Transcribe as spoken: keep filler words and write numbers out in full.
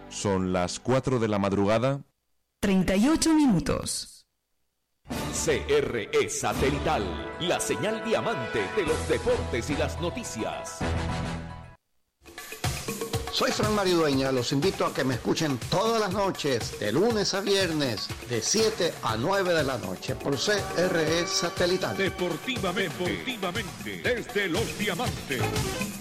Son las cuatro de la madrugada. treinta y ocho minutos. C R E Satelital, la señal diamante de los deportes y las noticias. Soy Fran Mario Dueña, los invito a que me escuchen todas las noches, de lunes a viernes, de siete a nueve de la noche, por C R E Satelital. Deportivamente, deportivamente, desde Los Diamantes.